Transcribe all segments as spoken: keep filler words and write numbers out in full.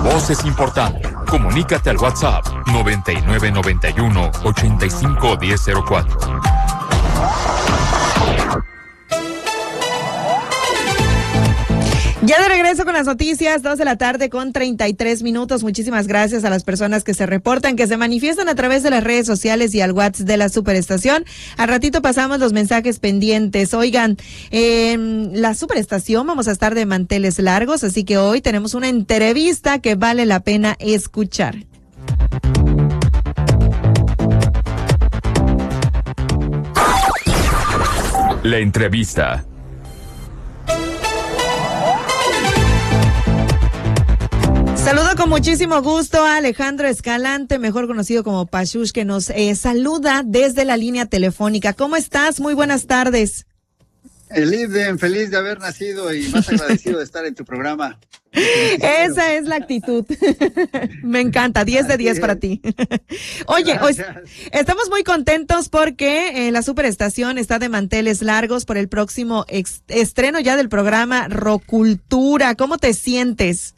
voz es importante. Comunícate al WhatsApp noventa y nueve noventa y uno ochenta y cinco diez cero cuatro. Ya de regreso con las noticias, dos de la tarde con treinta y tres minutos. Muchísimas gracias a las personas que se reportan, que se manifiestan a través de las redes sociales y al WhatsApp de la Superestación. Al ratito pasamos los mensajes pendientes. Oigan, en la Superestación vamos a estar de manteles largos, así que hoy tenemos una entrevista que vale la pena escuchar. La entrevista. Saludo con muchísimo gusto a Alejandro Escalante, mejor conocido como Pachush, que nos eh, saluda desde la línea telefónica. ¿Cómo estás? Muy buenas tardes. Eliden, feliz de haber nacido y más agradecido de estar en tu programa. Esa es la actitud. Me encanta, diez de diez para ti. Oye, hoy estamos muy contentos porque eh, la Superestación está de manteles largos por el próximo ex- estreno ya del programa Rocultura. ¿Cómo te sientes?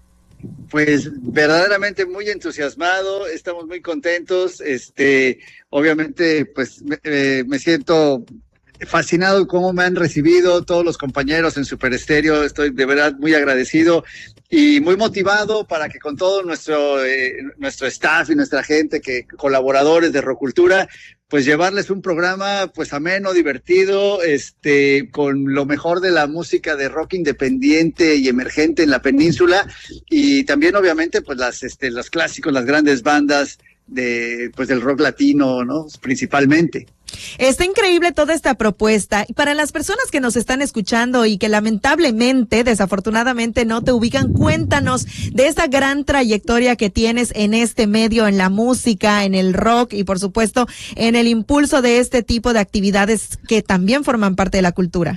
Pues verdaderamente muy entusiasmado, estamos muy contentos, este, obviamente pues eh, me siento fascinado cómo me han recibido todos los compañeros en Super Estéreo, estoy de verdad muy agradecido y muy motivado para que con todo nuestro eh, nuestro staff y nuestra gente, que colaboradores de Rocultura, pues llevarles un programa pues ameno, divertido, este, con lo mejor de la música de rock independiente y emergente en la península, y también obviamente pues las este los clásicos, las grandes bandas de pues del rock latino, ¿no? Principalmente. Está increíble toda esta propuesta. Y para las personas que nos están escuchando y que lamentablemente, desafortunadamente no te ubican, cuéntanos de esta gran trayectoria que tienes en este medio, en la música, en el rock y por supuesto en el impulso de este tipo de actividades que también forman parte de la cultura.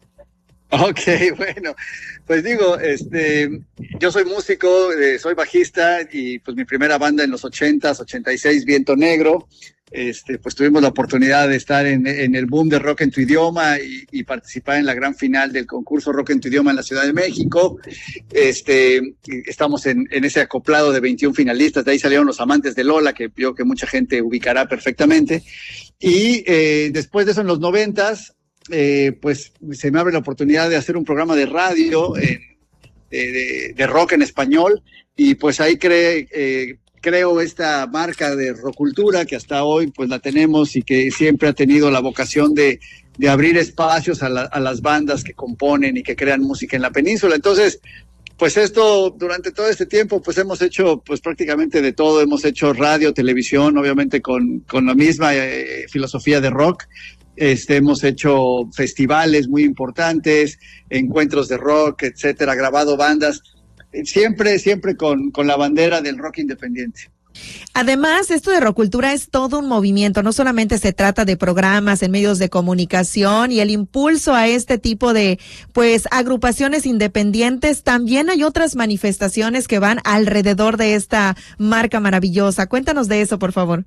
Ok, bueno, pues digo, este, yo soy músico, eh, soy bajista y pues mi primera banda en los ochentas, ochenta y seis, Viento Negro. Este, pues tuvimos la oportunidad de estar en, en el boom de Rock en tu Idioma y, y participar en la gran final del concurso Rock en tu Idioma en la Ciudad de México. Este, estamos en, en ese acoplado de veintiún finalistas, de ahí salieron Los Amantes de Lola, que yo que mucha gente ubicará perfectamente. Y eh, después de eso, en los noventas, eh, pues se me abre la oportunidad de hacer un programa de radio en, de, de, de rock en español, y pues ahí creé... Eh, creo esta marca de Rocultura que hasta hoy pues la tenemos y que siempre ha tenido la vocación de, de abrir espacios a, la, a las bandas que componen y que crean música en la península. Entonces, pues esto durante todo este tiempo pues hemos hecho pues prácticamente de todo, hemos hecho radio, televisión, obviamente con, con la misma eh, filosofía de rock. Este, hemos hecho festivales muy importantes, encuentros de rock, etcétera, grabado bandas. Siempre, siempre con, con la bandera del rock independiente. Además, esto de Rocultura es todo un movimiento, no solamente se trata de programas en medios de comunicación y el impulso a este tipo de, pues, agrupaciones independientes, también hay otras manifestaciones que van alrededor de esta marca maravillosa. Cuéntanos de eso, por favor.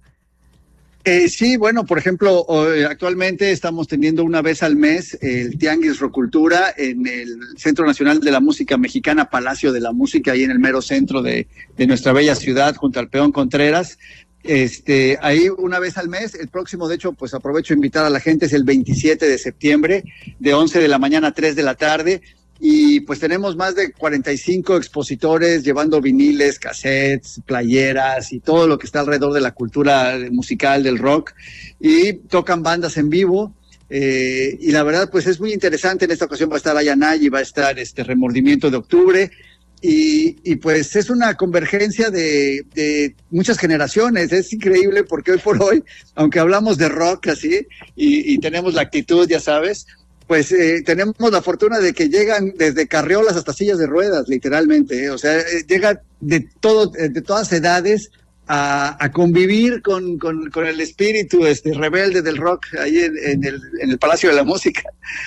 Eh, sí, bueno, por ejemplo, hoy, actualmente estamos teniendo una vez al mes el Tianguis Rocultura en el Centro Nacional de la Música Mexicana, Palacio de la Música, ahí en el mero centro de, de nuestra bella ciudad, junto al Peón Contreras. Este, ahí una vez al mes, el próximo, de hecho, pues aprovecho a invitar a la gente, es el veintisiete de septiembre, de once de la mañana a tres de la tarde. Y pues tenemos más de cuarenta y cinco expositores llevando viniles, cassettes, playeras y todo lo que está alrededor de la cultura musical del rock, y tocan bandas en vivo. Eh, y la verdad pues es muy interesante. En esta ocasión va a estar Ayanay y va a estar este Remordimiento de Octubre, y, y pues es una convergencia de, de muchas generaciones. Es increíble porque hoy por hoy, aunque hablamos de rock así y, y tenemos la actitud, ya sabes, pues eh, tenemos la fortuna de que llegan desde carriolas hasta sillas de ruedas, literalmente, ¿eh? O sea, eh, llega de todo, de todas edades a, a convivir con, con, con el espíritu este rebelde del rock ahí en, en, el, en el Palacio de la Música.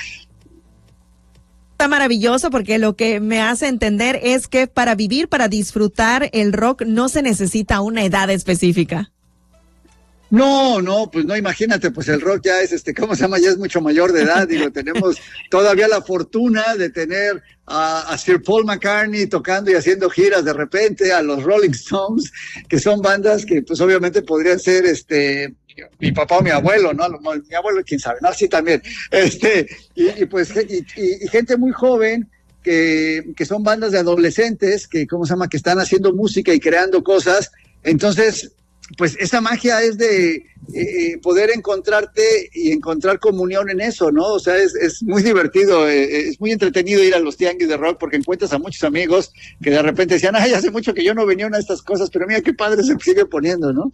Está maravilloso porque lo que me hace entender es que para vivir, para disfrutar el rock, no se necesita una edad específica. No, no, pues no, imagínate, pues el rock ya es, este, ¿cómo se llama? Ya es mucho mayor de edad, digo, tenemos todavía la fortuna de tener a, a Sir Paul McCartney tocando y haciendo giras de repente, a los Rolling Stones, que son bandas que pues obviamente podrían ser, este, mi papá o mi abuelo, ¿no? Mi abuelo, quién sabe, ¿no? Sí, también, este, y, y pues, y, y, y gente muy joven, que, que son bandas de adolescentes, que, ¿cómo se llama? Que están haciendo música y creando cosas, entonces, pues esa magia es de eh, poder encontrarte y encontrar comunión en eso, ¿no? O sea, es, es muy divertido, eh, es muy entretenido ir a los tianguis de rock porque encuentras a muchos amigos que de repente decían, ay, hace mucho que yo no venía a una de estas cosas, pero mira qué padre se sigue poniendo, ¿no?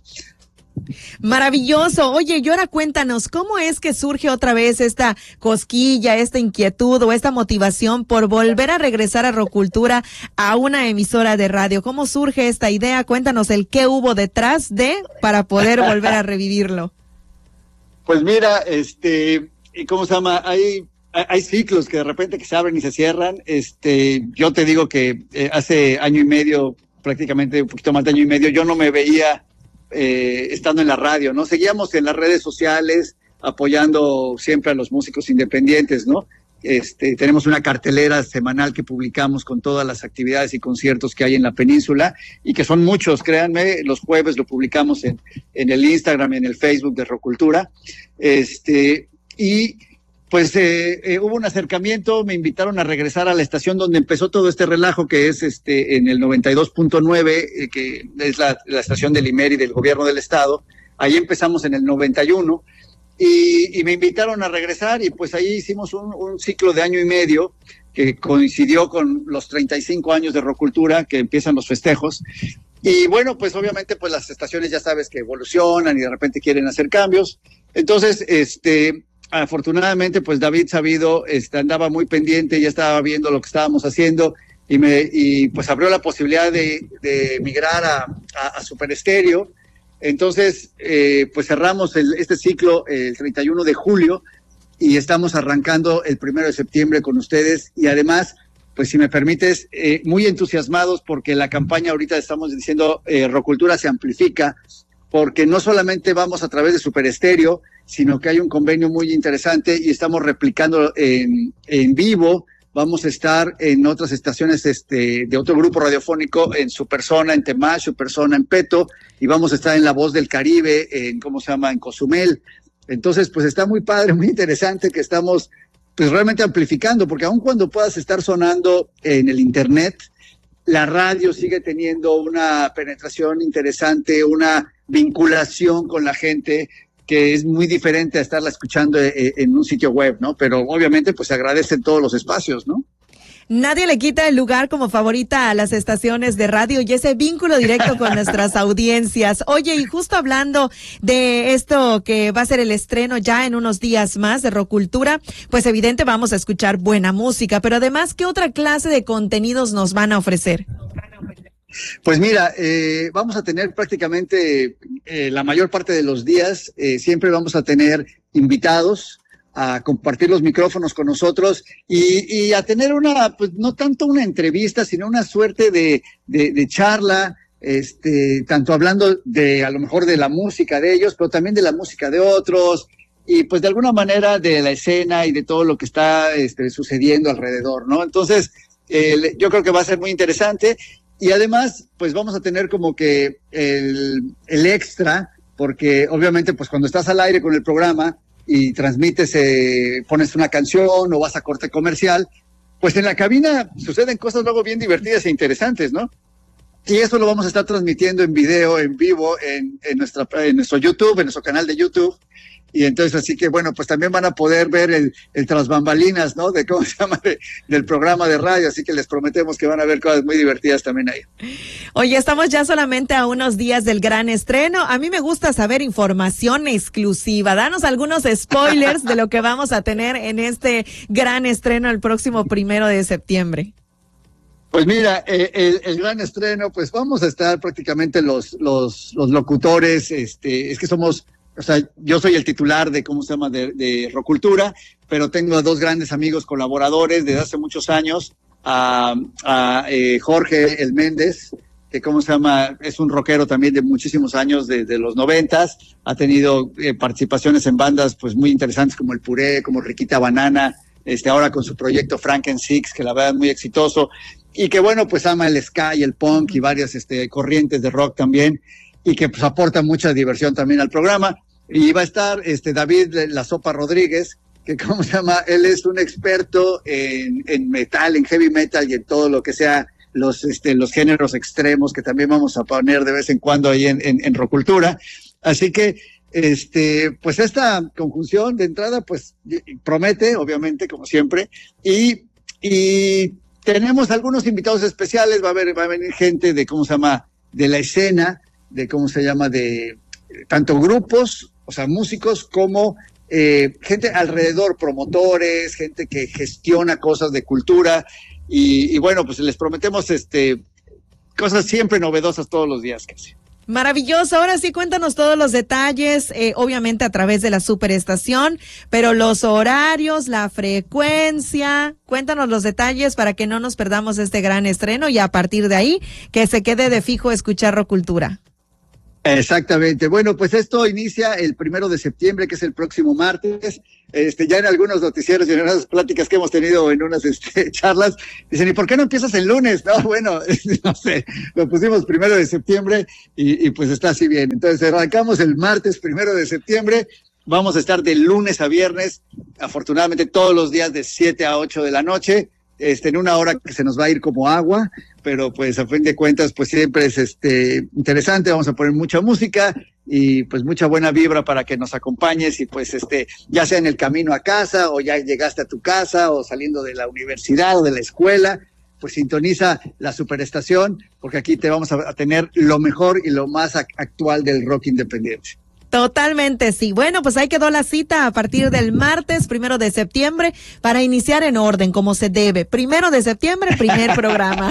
Maravilloso. Oye, y ahora cuéntanos, ¿cómo es que surge otra vez esta cosquilla, esta inquietud o esta motivación por volver a regresar a Rocultura a una emisora de radio? ¿Cómo surge esta idea? Cuéntanos el qué hubo detrás de para poder volver a revivirlo. Pues mira, este, ¿cómo se llama? Hay hay ciclos que de repente que se abren y se cierran. Este, yo te digo que eh, hace año y medio, prácticamente un poquito más de año y medio, yo no me veía Eh, estando en la radio, ¿no? Seguíamos en las redes sociales apoyando siempre a los músicos independientes, ¿no? Este, tenemos una cartelera semanal que publicamos con todas las actividades y conciertos que hay en la península y que son muchos, créanme, los jueves lo publicamos en, en el Instagram y en el Facebook de Rocultura. Este, y pues eh, eh, hubo un acercamiento, me invitaron a regresar a la estación donde empezó todo este relajo, que es este en el noventa y dos punto nueve, eh, que es la, la estación del I M E R y del gobierno del estado. Ahí empezamos en el noventa y uno y, y me invitaron a regresar y pues ahí hicimos un, un ciclo de año y medio que coincidió con los treinta y cinco años de Rocultura, que empiezan los festejos. Y bueno, pues obviamente pues las estaciones ya sabes que evolucionan y de repente quieren hacer cambios. Entonces, este... afortunadamente, pues David Sabido este, andaba muy pendiente, ya estaba viendo lo que estábamos haciendo y me y pues abrió la posibilidad de, de migrar a, a, a Super Estéreo. Entonces, eh, pues cerramos el, este ciclo el treinta y uno de julio y estamos arrancando el primero de septiembre con ustedes y además, pues si me permites, eh, muy entusiasmados porque la campaña ahorita estamos diciendo eh, Rocultura se amplifica, porque no solamente vamos a través de Super Estéreo, sino que hay un convenio muy interesante y estamos replicando en, en vivo. Vamos a estar en otras estaciones este, de otro grupo radiofónico, en Supersona, en Temash, Supersona, en Peto, y vamos a estar en La Voz del Caribe, en, ¿cómo se llama?, en Cozumel. Entonces, pues está muy padre, muy interesante que estamos pues realmente amplificando, porque aun cuando puedas estar sonando en el internet, la radio sigue teniendo una penetración interesante, una vinculación con la gente que es muy diferente a estarla escuchando en un sitio web, ¿no? Pero obviamente pues se agradecen todos los espacios, ¿no? Nadie le quita el lugar como favorita a las estaciones de radio y ese vínculo directo con nuestras audiencias. Oye, y justo hablando de esto que va a ser el estreno ya en unos días más de Rocultura, pues evidente vamos a escuchar buena música, pero además, ¿qué otra clase de contenidos nos van a ofrecer? Pues mira, eh, vamos a tener prácticamente eh, la mayor parte de los días, eh, siempre vamos a tener invitados a compartir los micrófonos con nosotros y, y a tener una, pues no tanto una entrevista, sino una suerte de, de, de charla, este, tanto hablando de a lo mejor de la música de ellos, pero también de la música de otros y pues de alguna manera de la escena y de todo lo que está este, sucediendo alrededor, ¿no? Entonces, eh, yo creo que va a ser muy interesante. Y además, pues vamos a tener como que el, el extra, porque obviamente pues cuando estás al aire con el programa y transmites, eh, pones una canción o vas a corte comercial, pues en la cabina suceden cosas luego bien divertidas e interesantes, ¿no? Y eso lo vamos a estar transmitiendo en video, en vivo, en, en, nuestra, en nuestro YouTube, en nuestro canal de YouTube. Y entonces, así que bueno, pues también van a poder ver el, el tras bambalinas, ¿no? De cómo se llama, de, del programa de radio. Así que les prometemos que van a ver cosas muy divertidas también ahí. Oye, estamos ya solamente a unos días del gran estreno. A mí me gusta saber información exclusiva. Danos algunos spoilers de lo que vamos a tener en este gran estreno el próximo primero de septiembre. Pues mira, eh, el, el gran estreno, pues vamos a estar prácticamente los, los, los locutores, este, es que somos... O sea, yo soy el titular de, ¿cómo se llama?, de, de Rocultura, pero tengo a dos grandes amigos colaboradores desde hace muchos años, a, a eh, Jorge El Méndez, este, ¿cómo se llama? Es un rockero también de muchísimos años, de, de los noventas, ha tenido eh, participaciones en bandas pues muy interesantes como El Puré, como Riquita Banana, este, ahora con su proyecto Franken Six, que la verdad es muy exitoso, y que bueno, pues ama el ska y el punk y varias este, corrientes de rock también, y que pues aporta mucha diversión también al programa. Y va a estar este David La Sopa Rodríguez, que ¿cómo se llama? Él es un experto en, en metal, en heavy metal y en todo lo que sea los, este, los géneros extremos, que también vamos a poner de vez en cuando ahí en, en, en Rocultura. Así que, este, pues esta conjunción de entrada, pues promete, obviamente, como siempre, y, y tenemos algunos invitados especiales, va a haber, va a venir gente de, ¿cómo se llama? De la escena, de, ¿cómo se llama? De tanto grupos, o sea, músicos, como eh, gente alrededor, promotores, gente que gestiona cosas de cultura, y, y bueno, pues les prometemos este cosas siempre novedosas todos los días casi. Maravilloso, ahora sí cuéntanos todos los detalles, eh, obviamente a través de la superestación, pero los horarios, la frecuencia, cuéntanos los detalles para que no nos perdamos este gran estreno y a partir de ahí que se quede de fijo escuchar Rocultura. Exactamente. Bueno, pues esto inicia el primero de septiembre, que es el próximo martes. Este, ya en algunos noticieros y en unas pláticas que hemos tenido en unas este, charlas, dicen, ¿y por qué no empiezas el lunes? No, bueno, no sé, lo pusimos primero de septiembre y, y pues está así bien. Entonces arrancamos el martes primero de septiembre. Vamos a estar de lunes a viernes, afortunadamente todos los días de siete a ocho de la noche. Este, en una hora que se nos va a ir como agua, pero pues a fin de cuentas pues siempre es este interesante, vamos a poner mucha música y pues mucha buena vibra para que nos acompañes y pues este, ya sea en el camino a casa o ya llegaste a tu casa o saliendo de la universidad o de la escuela, pues sintoniza la superestación porque aquí te vamos a tener lo mejor y lo más actual del rock independiente. Totalmente, sí. Bueno, pues ahí quedó la cita a partir del martes, primero de septiembre, para iniciar en orden, como se debe. Primero de septiembre, primer programa.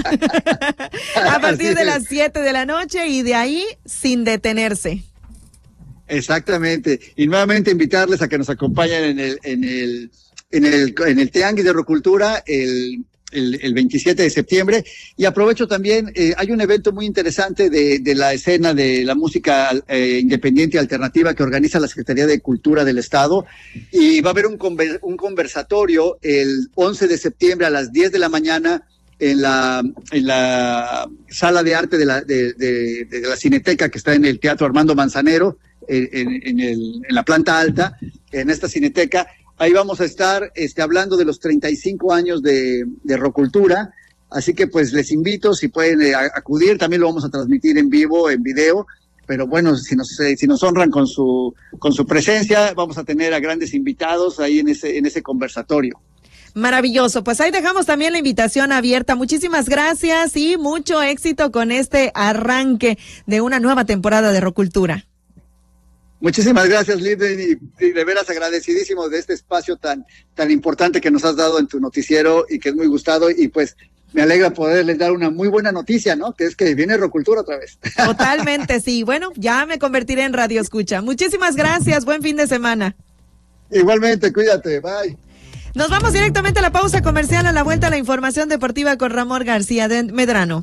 A partir de las siete de la noche y de ahí sin detenerse. Exactamente. Y nuevamente invitarles a que nos acompañen en el, en el, en el, en el Tianguis de Rocultura, el El, el veintisiete de septiembre, y aprovecho también, eh, hay un evento muy interesante de, de la escena de la música eh, independiente y alternativa que organiza la Secretaría de Cultura del Estado, y va a haber un, conver, un conversatorio el once de septiembre a las diez de la mañana en la, en la sala de arte de la, de, de, de la Cineteca, que está en el Teatro Armando Manzanero, en, en, en, el, en la planta alta, en esta Cineteca. Ahí vamos a estar este, hablando de los treinta y cinco años de, de Rocultura, así que pues les invito, si pueden eh, acudir, también lo vamos a transmitir en vivo, en video, pero bueno, si nos, eh, si nos honran con su, con su presencia, vamos a tener a grandes invitados ahí en ese, en ese conversatorio. Maravilloso, pues ahí dejamos también la invitación abierta. Muchísimas gracias y mucho éxito con este arranque de una nueva temporada de Rocultura. Muchísimas gracias, Linden, y, y de veras agradecidísimos de este espacio tan, tan importante que nos has dado en tu noticiero y que es muy gustado, y pues me alegra poderles dar una muy buena noticia, ¿no? Que es que viene Rocultura otra vez. Totalmente, sí. Bueno, ya me convertiré en Radio Escucha. Muchísimas gracias, buen fin de semana. Igualmente, cuídate, bye. Nos vamos directamente a la pausa comercial, a la vuelta a la información deportiva con Ramón García de Medrano.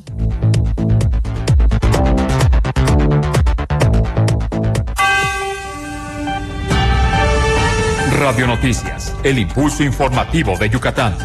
Radio Noticias, el impulso informativo de Yucatán.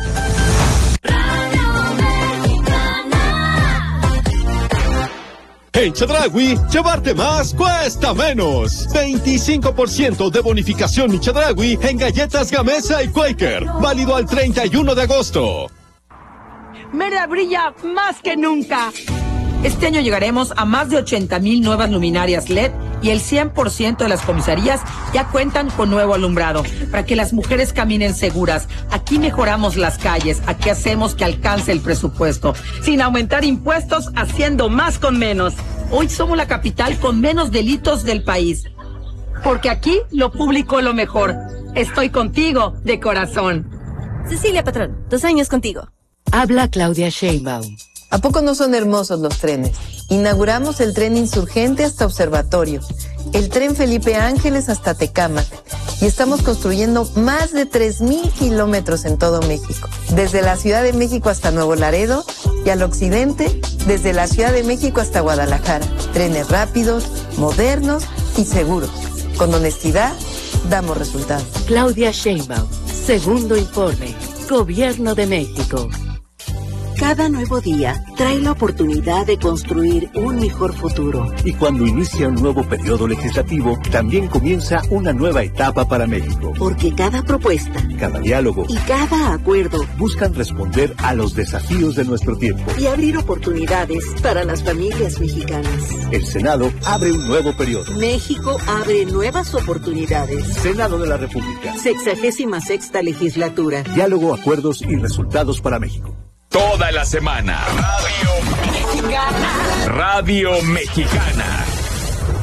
En Chedraui, llevarte más cuesta menos. veinticinco por ciento de bonificación en Chedraui en galletas Gamesa y Quaker. Válido al treinta y uno de agosto. Mérida brilla más que nunca. Este año llegaremos a más de ochenta mil nuevas luminarias L E D y el cien por ciento de las comisarías ya cuentan con nuevo alumbrado para que las mujeres caminen seguras. Aquí mejoramos las calles, aquí hacemos que alcance el presupuesto, sin aumentar impuestos, haciendo más con menos. Hoy somos la capital con menos delitos del país, porque aquí lo público es lo mejor. Estoy contigo de corazón. Cecilia Patrón, dos años contigo. Habla Claudia Sheinbaum. ¿A poco no son hermosos los trenes? Inauguramos el tren Insurgente hasta Observatorio, el tren Felipe Ángeles hasta Tecámac y estamos construyendo más de tres mil kilómetros en todo México. Desde la Ciudad de México hasta Nuevo Laredo y al occidente, desde la Ciudad de México hasta Guadalajara. Trenes rápidos, modernos y seguros. Con honestidad, damos resultados. Claudia Sheinbaum, segundo informe, Gobierno de México. Cada nuevo día trae la oportunidad de construir un mejor futuro. Y cuando inicia un nuevo periodo legislativo, también comienza una nueva etapa para México. Porque cada propuesta, cada diálogo y cada acuerdo buscan responder a los desafíos de nuestro tiempo y abrir oportunidades para las familias mexicanas. El Senado abre un nuevo periodo. México abre nuevas oportunidades. Senado de la República. Sexagésima sexta legislatura. Diálogo, acuerdos y resultados para México. Toda la semana. Radio Mexicana. Radio Mexicana.